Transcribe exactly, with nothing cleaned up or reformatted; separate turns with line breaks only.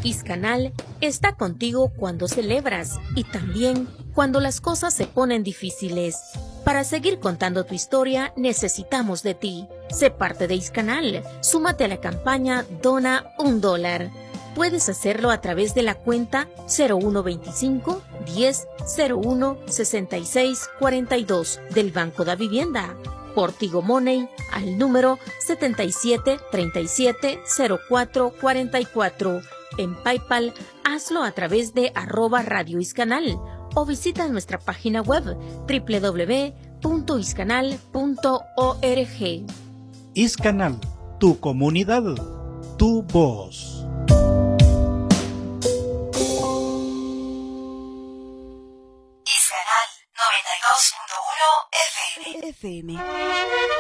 Iscanal está contigo cuando celebras y también cuando las cosas se ponen difíciles. Para seguir contando tu historia, necesitamos de ti. Sé parte de Iscanal. Súmate a la campaña Dona un dólar. Puedes hacerlo a través de la cuenta cero uno veinticinco, diez, cero uno, sesenta y seis, cuarenta y dos del Banco da Vivienda. Por Tigo Money al número setenta y siete, treinta y siete, cero cuatro, cuarenta y cuatro. En PayPal, hazlo a través de arroba Radio Iscanal o visita nuestra página web doble u doble u doble u punto iscanal punto org.
Iscanal, tu comunidad, tu voz.
Iscanal noventa y dos punto uno F M. F M.